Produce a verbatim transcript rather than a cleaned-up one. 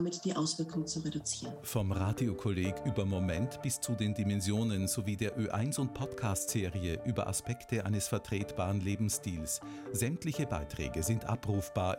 damit die Auswirkungen zu reduzieren. Vom Radiokolleg über Moment bis zu den Dimensionen sowie der Ö eins und Podcast-Serie über Aspekte eines vertretbaren Lebensstils. Sämtliche Beiträge sind abrufbar